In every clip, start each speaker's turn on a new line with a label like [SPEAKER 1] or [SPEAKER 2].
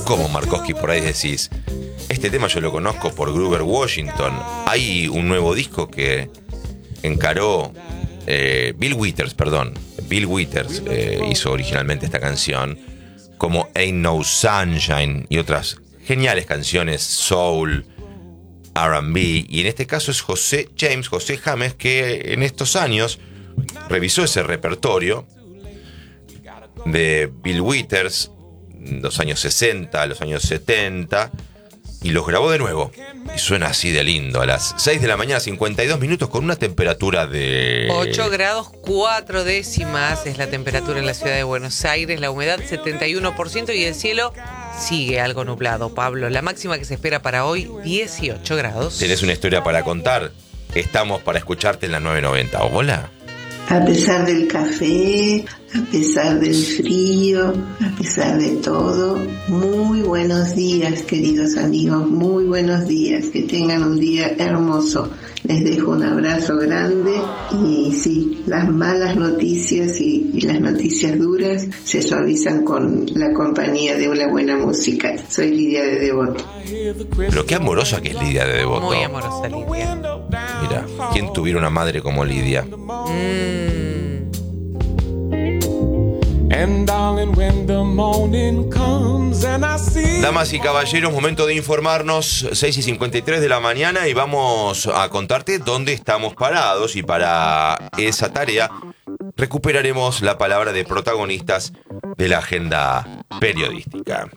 [SPEAKER 1] ¿Cómo, Markowski? Por ahí decís, este tema yo lo conozco por Grover Washington. Hay un nuevo disco que encaró Bill Withers hizo originalmente esta canción, como Ain't No Sunshine y otras geniales canciones soul, R&B, y en este caso es José James que en estos años revisó ese repertorio de Bill Withers, los años 60, los años 70, y los grabó de nuevo. Y suena así de lindo, a las 6 de la mañana, 52 minutos, con una temperatura de
[SPEAKER 2] 8 grados 4 décimas es la temperatura en la ciudad de Buenos Aires, la humedad 71% y el cielo sigue algo nublado, Pablo. La máxima que se espera para hoy, 18 grados.
[SPEAKER 1] ¿Tenés una historia para contar? Estamos para escucharte en la 990. Hola.
[SPEAKER 3] A pesar del café, a pesar del frío, a pesar de todo, muy buenos días, queridos amigos, muy buenos días, que tengan un día hermoso. Les dejo un abrazo grande y sí, las malas noticias y las noticias duras se suavizan con la compañía de una buena música. Soy Lidia de Devoto.
[SPEAKER 1] Pero qué amorosa que es Lidia de Devoto.
[SPEAKER 2] Muy amorosa Lidia.
[SPEAKER 1] Mira, ¿quién tuviera una madre como Lidia? Damas y caballeros, momento de informarnos, 6:53 de la mañana, y vamos a contarte dónde estamos parados, y para esa tarea recuperaremos la palabra de protagonistas de la agenda periodística.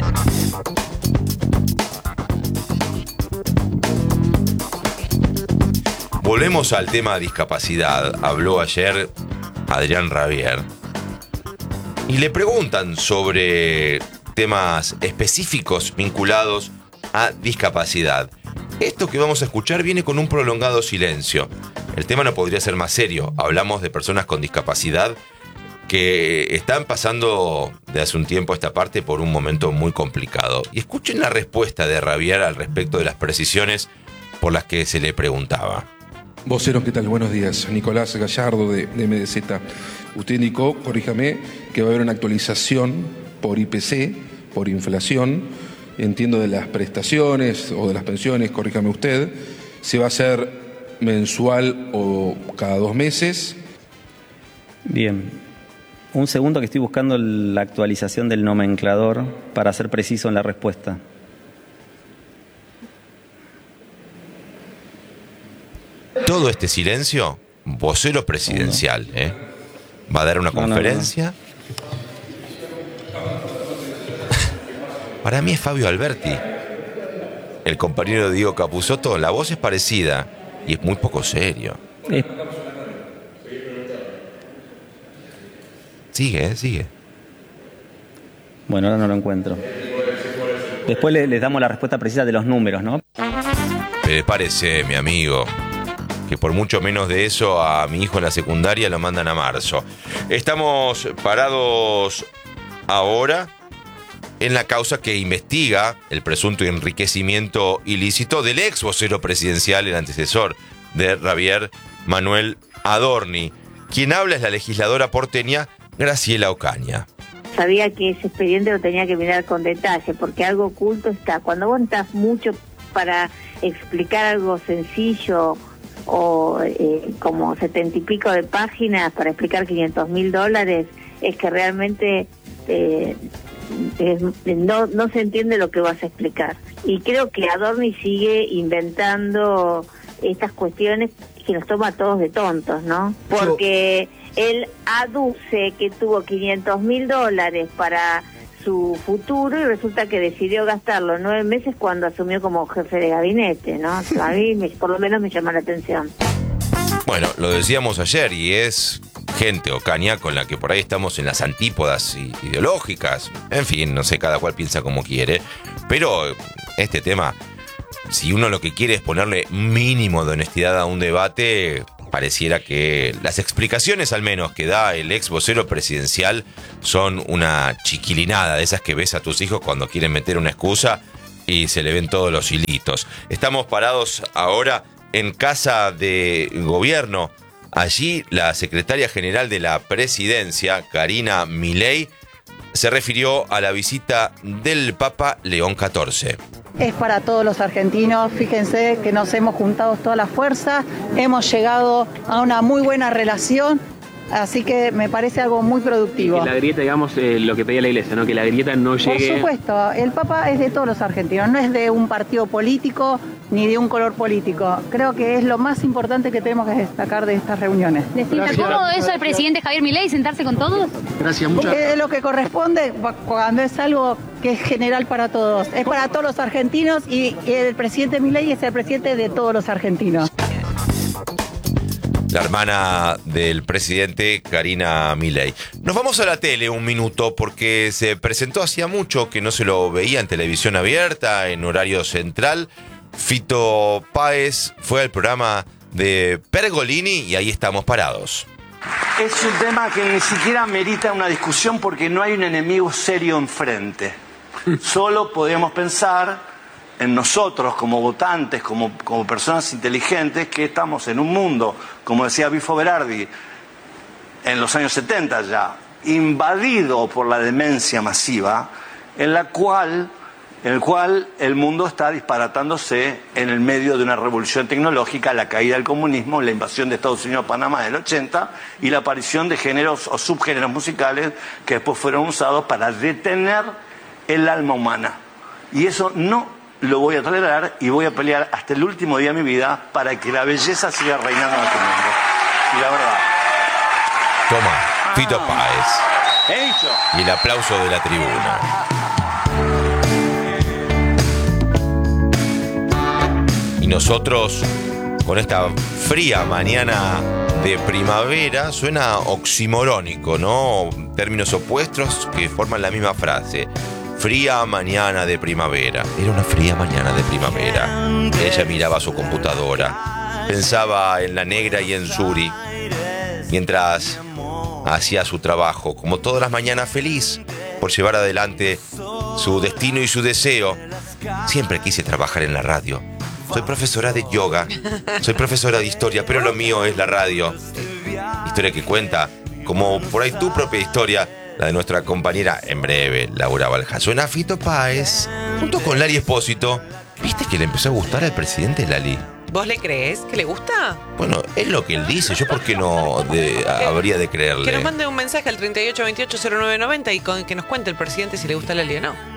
[SPEAKER 1] Volvemos al tema discapacidad. Habló ayer Adrián Rabier y le preguntan sobre temas específicos vinculados a discapacidad. Esto que vamos a escuchar viene con un prolongado silencio. El tema no podría ser más serio. Hablamos de personas con discapacidad que están pasando de hace un tiempo a esta parte por un momento muy complicado. Y escuchen la respuesta de Rabier al respecto de las precisiones por las que se le preguntaba.
[SPEAKER 4] Voceros, ¿qué tal? Buenos días. Nicolás Gallardo de MDZ. Usted indicó, corríjame, que va a haber una actualización por IPC, por inflación, entiendo, de las prestaciones o de las pensiones, corríjame usted. ¿Se va a hacer mensual o cada 2 meses?
[SPEAKER 5] Bien. Un segundo que estoy buscando la actualización del nomenclador para ser preciso en la respuesta.
[SPEAKER 1] Todo este silencio, vocero presidencial, va a dar una conferencia. Para mí es Fabio Alberti, el compañero de Diego Capusotto. La voz es parecida y es muy poco serio. Sigue.
[SPEAKER 5] Bueno, ahora no lo encuentro. Después les damos la respuesta precisa de los números, ¿no?
[SPEAKER 1] Me parece, mi amigo, que por mucho menos de eso a mi hijo en la secundaria lo mandan a marzo. Estamos parados ahora en la causa que investiga el presunto enriquecimiento ilícito del ex vocero presidencial, el antecesor de Rabier, Manuel Adorni. Quien habla es la legisladora porteña Graciela Ocaña.
[SPEAKER 6] Sabía que ese expediente lo tenía que mirar con detalle, porque algo oculto está. Cuando vos estás mucho para explicar algo sencillo, o como 70 y pico de páginas para explicar $500,000, es que realmente no se entiende lo que vas a explicar. Y creo que Adorni sigue inventando estas cuestiones que nos toma a todos de tontos, ¿no? Porque él aduce que tuvo $500,000 para su futuro y resulta que decidió gastarlo 9 meses cuando asumió como jefe de gabinete, ¿no? A mí por lo menos me llama la atención.
[SPEAKER 1] Bueno, lo decíamos ayer, y es gente, Ocaña, con la que por ahí estamos en las antípodas ideológicas. En fin, no sé, cada cual piensa como quiere. Pero este tema, si uno lo que quiere es ponerle mínimo de honestidad a un debate, pareciera que las explicaciones, al menos, que da el ex vocero presidencial son una chiquilinada, de esas que ves a tus hijos cuando quieren meter una excusa y se le ven todos los hilitos. Estamos parados ahora en Casa de Gobierno. Allí la secretaria general de la presidencia, Karina Milei, se refirió a la visita del Papa León XIV.
[SPEAKER 7] Es para todos los argentinos, fíjense que nos hemos juntado todas las fuerzas, hemos llegado a una muy buena relación, así que me parece algo muy productivo.
[SPEAKER 8] Que la grieta, digamos, lo que pedía la Iglesia, ¿no? Que la grieta no llegue...
[SPEAKER 7] Por supuesto, el Papa es de todos los argentinos, no es de un partido político ni de un color político. Creo que es lo más importante que tenemos que destacar de estas reuniones.
[SPEAKER 9] ¿Está cómodo eso el presidente Javier Milei, sentarse con todos?
[SPEAKER 10] Gracias, muchas gracias.
[SPEAKER 7] Es lo que corresponde cuando es algo que es general para todos. Es para todos los argentinos y el presidente Milei es el presidente de todos los argentinos.
[SPEAKER 1] La hermana del presidente, Karina Milei. Nos vamos a la tele un minuto porque se presentó hacía mucho que no se lo veía en televisión abierta, en horario central. Fito Páez fue al programa de Pergolini y ahí estamos parados.
[SPEAKER 11] Es un tema que ni siquiera merita una discusión porque no hay un enemigo serio enfrente. Solo podemos pensar en nosotros como votantes, como personas inteligentes, que estamos en un mundo, como decía Bifo Berardi, en los años 70 ya, invadido por la demencia masiva, en el cual el mundo está disparatándose en el medio de una revolución tecnológica, la caída del comunismo, la invasión de Estados Unidos a Panamá del 80 y la aparición de géneros o subgéneros musicales que después fueron usados para detener el alma humana. Y eso no lo voy a tolerar y voy a pelear hasta el último día de mi vida para que la belleza siga reinando en este mundo. Y la verdad.
[SPEAKER 1] Toma, Fito Páez.
[SPEAKER 11] He dicho.
[SPEAKER 1] Y el aplauso de la tribuna. Y nosotros, con esta fría mañana de primavera, suena oximorónico, ¿no? Términos opuestos que forman la misma frase. Fría mañana de primavera. Era una fría mañana de primavera. Ella miraba su computadora, pensaba en la negra y en Suri, mientras hacía su trabajo, como todas las mañanas, feliz por llevar adelante su destino y su deseo. Siempre quise trabajar en la radio. Soy profesora de yoga, soy profesora de historia, pero lo mío es la radio. Historia que cuenta, como por ahí tu propia historia, la de nuestra compañera en breve, Laura Valja. Suena Fito Páez, junto con Lali Espósito. ¿Viste que le empezó a gustar al presidente, Lali?
[SPEAKER 2] ¿Vos le crees que le gusta?
[SPEAKER 1] Bueno, es lo que él dice. ¿Yo por qué no habría de creerle?
[SPEAKER 2] Que nos mande un mensaje al 38280990 y que nos cuente el presidente si le gusta a Lali o no.